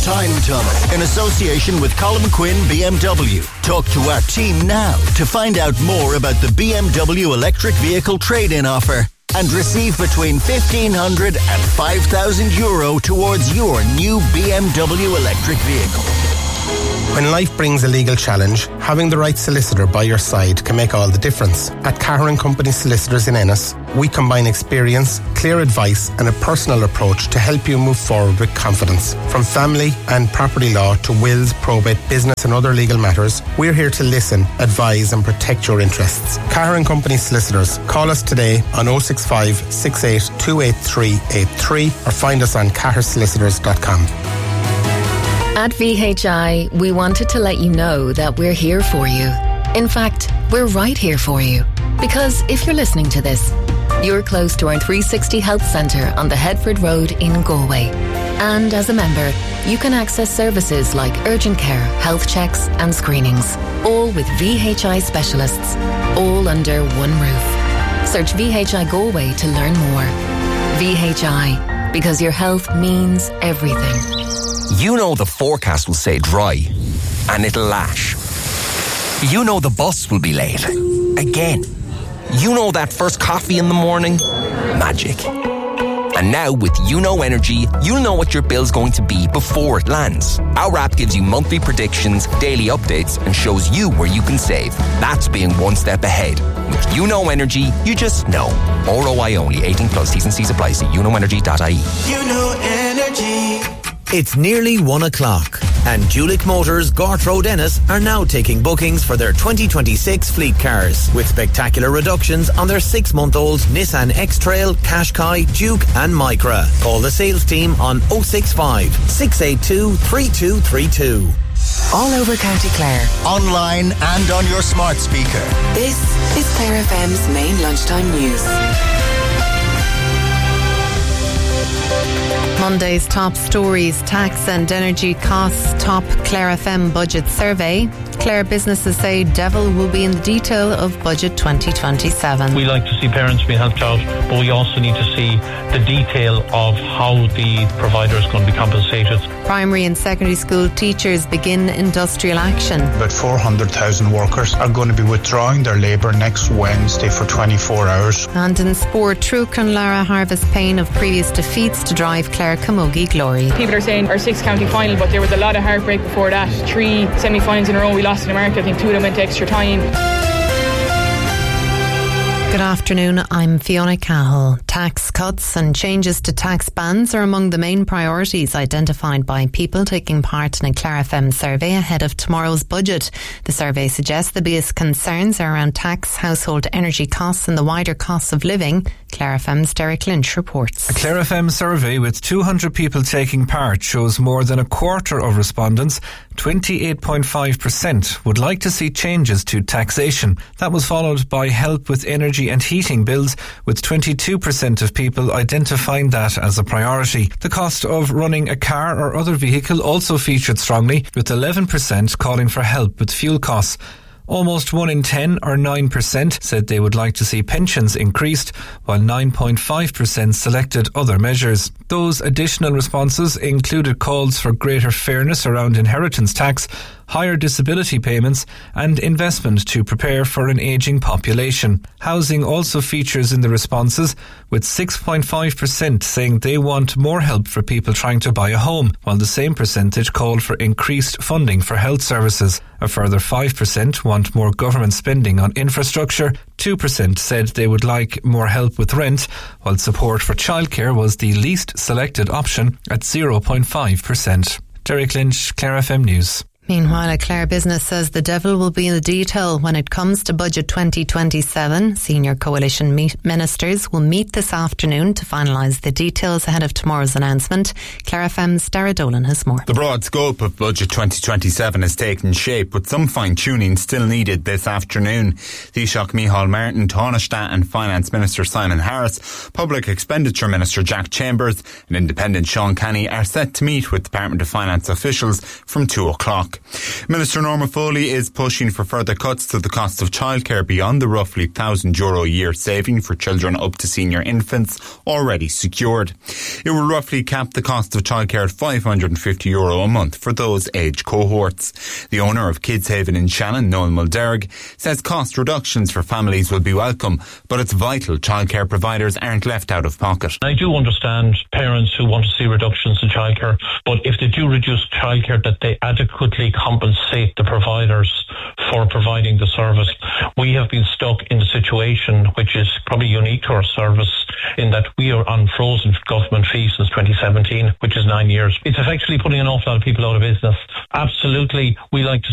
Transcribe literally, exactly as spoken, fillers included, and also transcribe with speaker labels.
Speaker 1: Time Tunnel, in association with Colin Quinn B M W. Talk to our team now to find out more about the B M W electric vehicle trade-in offer and receive between fifteen hundred and five thousand euro towards your new B M W electric vehicle.
Speaker 2: When life brings a legal challenge, having the right solicitor by your side can make all the difference. At Carr and Company Solicitors in Ennis, we combine experience, clear advice and a personal approach to help you move forward with confidence. From family and property law to wills, probate, business and other legal matters, we're here to listen, advise and protect your interests. Carr and Company Solicitors. Call us today on oh six five, six eight two eight three eight three or find us on carr solicitors dot com.
Speaker 3: At V H I, we wanted to let you know that we're here for you. In fact, we're right here for you. Because if you're listening to this, you're close to our three sixty Health Centre on the Headford Road in Galway. And as a member, you can access services like urgent care, health checks and screenings, all with V H I specialists, all under one roof. Search V H I Galway to learn more. V H I, because your health means everything.
Speaker 4: You know the forecast will say dry, and it'll lash. You know the bus will be late. Again. You know that first coffee in the morning? Magic. And now with YouKnow Energy, you'll know what your bill's going to be before it lands. Our app gives you monthly predictions, daily updates, and shows you where you can save. That's being one step ahead. With YouKnow Energy, you just know. R O I only. eighteen plus. T's and C's apply. See you know energy dot I E.
Speaker 5: YouKnow Energy. It's nearly one o'clock and Julick Motors, Gort Road, Ennis are now taking bookings for their twenty twenty-six fleet cars with spectacular reductions on their six-month-old Nissan X-Trail, Qashqai, Duke and Micra. Call the sales team on oh six five, six eight two, three two three two.
Speaker 6: All over County Clare.
Speaker 1: Online and on your smart speaker.
Speaker 6: This is Clare F M's main lunchtime news.
Speaker 7: Monday's top stories, tax and energy costs top Clare F M budget survey. Clare businesses say devil will be in the detail of budget twenty twenty-seven.
Speaker 8: We like to see parents being helped out, but we also need to see the detail of how the provider is going to be compensated.
Speaker 7: Primary and secondary school teachers begin industrial action.
Speaker 9: About four hundred thousand workers are going to be withdrawing their labour next Wednesday for twenty-four hours.
Speaker 7: And in sport, Truk and Lara harvest pain of previous defeats to drive Clare Camogie glory.
Speaker 10: People are saying our sixth county final, but there was a lot of heartbreak before that. Three semi-finals in a row we lost in America. I think two of them went to extra time.
Speaker 7: Good afternoon, I'm Fiona Cahill. Tax cuts and changes to tax bans are among the main priorities identified by people taking part in a Clare F M survey ahead of tomorrow's budget. The survey suggests the biggest concerns are around tax, household energy costs and the wider costs of living. Clare F M's Derek Lynch reports.
Speaker 11: A Clare F M survey with two hundred people taking part shows more than a quarter of respondents, twenty-eight point five percent, would like to see changes to taxation. That was followed by help with energy and heating bills, with twenty-two percent of people identifying that as a priority. The cost of running a car or other vehicle also featured strongly, with eleven percent calling for help with fuel costs. Almost one in ten, or nine percent, said they would like to see pensions increased, while nine point five percent selected other measures. Those additional responses included calls for greater fairness around inheritance tax, higher disability payments and investment to prepare for an ageing population. Housing also features in the responses, with six point five percent saying they want more help for people trying to buy a home, while the same percentage called for increased funding for health services. A further five percent want more government spending on infrastructure. two percent said they would like more help with rent, while support for childcare was the least selected option at zero point five percent. Derek Lynch, Clare F M News.
Speaker 7: Meanwhile, a Clare business says the devil will be in the detail when it comes to Budget twenty twenty-seven. Senior coalition meet ministers will meet this afternoon to finalise the details ahead of tomorrow's announcement. Clare F M's Dara Dolan has more.
Speaker 12: The broad scope of Budget twenty twenty-seven has taken shape, with some fine-tuning still needed this afternoon. Taoiseach Micheál Martin, Taoiseach and Finance Minister Simon Harris, Public Expenditure Minister Jack Chambers and Independent Sean Kenny are set to meet with Department of Finance officials from two o'clock. Dundalk. Minister Norma Foley is pushing for further cuts to the cost of childcare beyond the roughly one thousand euro a year saving for children up to senior infants already secured. It will roughly cap the cost of childcare at five hundred fifty euro a month for those age cohorts. The owner of Kids Haven in Shannon, Noel Mulderrick, says cost reductions for families will be welcome, but it's vital childcare providers aren't left out of pocket.
Speaker 8: I do understand parents who want to see reductions in childcare, but if they do reduce childcare, that they adequately compensate the providers for providing the service. We have been stuck in the situation, which is probably unique to our service, in that we are on frozen government fees since twenty seventeen, which is nine years. It's effectively putting an awful lot of people out of business. Absolutely, we like to